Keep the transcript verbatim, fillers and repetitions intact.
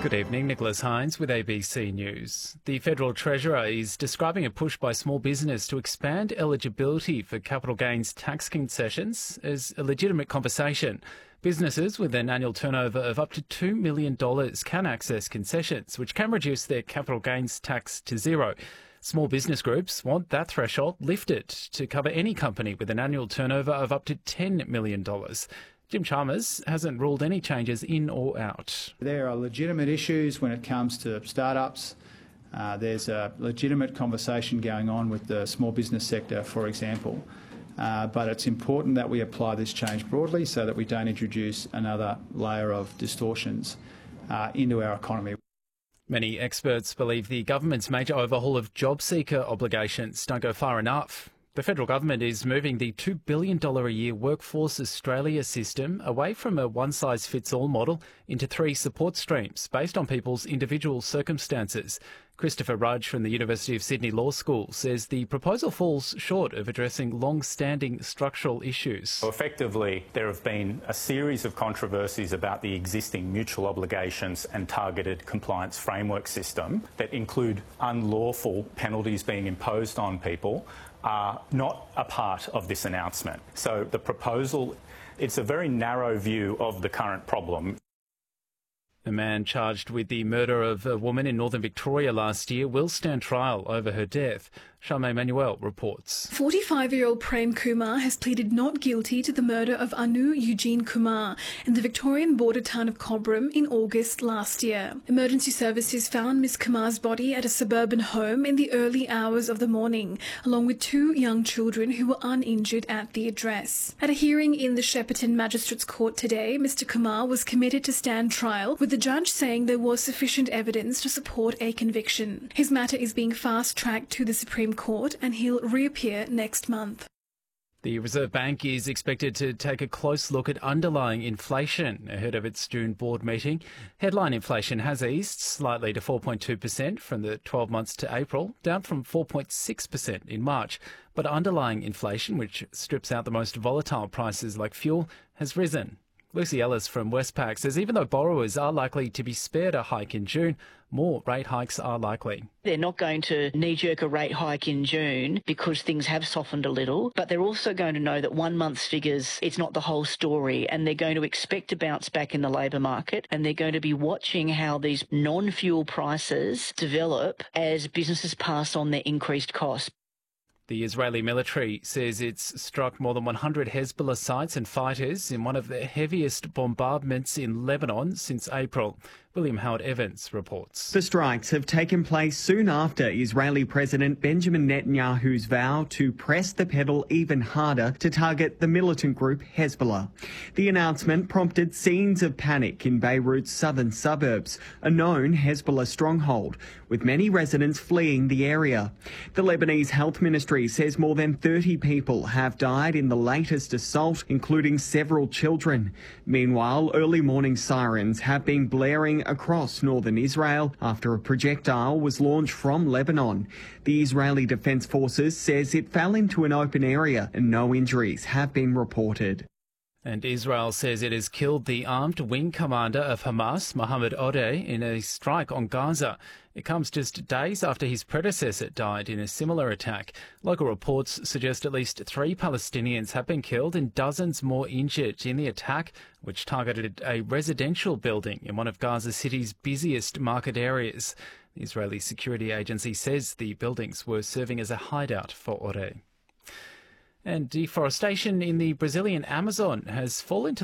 Good evening, Nicholas Hines with A B C News. The Federal Treasurer is describing a push by small business to expand eligibility for capital gains tax concessions as a legitimate conversation. Businesses with an annual turnover of up to two million dollars can access concessions, which can reduce their capital gains tax to zero. Small business groups want that threshold lifted to cover any company with an annual turnover of up to ten million dollars. Jim Chalmers hasn't ruled any changes in or out. There are legitimate issues when it comes to startups. Uh, there's a legitimate conversation going on with the small business sector, for example. Uh, but it's important that we apply this change broadly so that we don't introduce another layer of distortions uh, into our economy. Many experts believe the government's major overhaul of job seeker obligations don't go far enough. The federal government is moving the two billion dollars a year Workforce Australia system away from a one-size-fits-all model into three support streams based on people's individual circumstances. Christopher Rudge from the University of Sydney Law School says the proposal falls short of addressing long-standing structural issues. So effectively, there have been a series of controversies about the existing mutual obligations and targeted compliance framework system that include unlawful penalties being imposed on people are not a part of this announcement. So the proposal, it's a very narrow view of the current problem. A man charged with the murder of a woman in northern Victoria last year will stand trial over her death. Charmaine Manuel reports. forty-five-year-old Prem Kumar has pleaded not guilty to the murder of Anu Eugene Kumar in the Victorian border town of Cobram in August last year. Emergency services found Miss Kumar's body at a suburban home in the early hours of the morning, along with two young children who were uninjured at the address. At a hearing in the Shepparton Magistrates Court today, Mister Kumar was committed to stand trial, with the judge saying there was sufficient evidence to support a conviction. His matter is being fast-tracked to the Supreme Court and he'll reappear next month. The Reserve Bank is expected to take a close look at underlying inflation ahead of its June board meeting. Headline inflation has eased slightly to four point two percent from the twelve months to April, down from four point six percent in March. But underlying inflation, which strips out the most volatile prices like fuel, has risen. Lucy Ellis from Westpac says even though borrowers are likely to be spared a hike in June, more rate hikes are likely. They're not going to knee-jerk a rate hike in June because things have softened a little, but they're also going to know that one month's figures, it's not the whole story, and they're going to expect a bounce back in the labour market, and they're going to be watching how these non-fuel prices develop as businesses pass on their increased costs. The Israeli military says it's struck more than one hundred Hezbollah sites and fighters in one of the heaviest bombardments in Lebanon since April. William Howard Evans reports. The strikes have taken place soon after Israeli President Benjamin Netanyahu's vow to press the pedal even harder to target the militant group Hezbollah. The announcement prompted scenes of panic in Beirut's southern suburbs, a known Hezbollah stronghold, with many residents fleeing the area. The Lebanese Health Ministry says more than thirty people have died in the latest assault, including several children. Meanwhile, early morning sirens have been blaring across northern Israel after a projectile was launched from Lebanon. The Israeli Defense Forces says it fell into an open area and no injuries have been reported. And Israel says it has killed the armed wing commander of Hamas, Mohammed Odeh, in a strike on Gaza. It comes just days after his predecessor died in a similar attack. Local reports suggest at least three Palestinians have been killed and dozens more injured in the attack, which targeted a residential building in one of Gaza City's busiest market areas. The Israeli security agency says the buildings were serving as a hideout for Odeh. And deforestation in the Brazilian Amazon has fallen to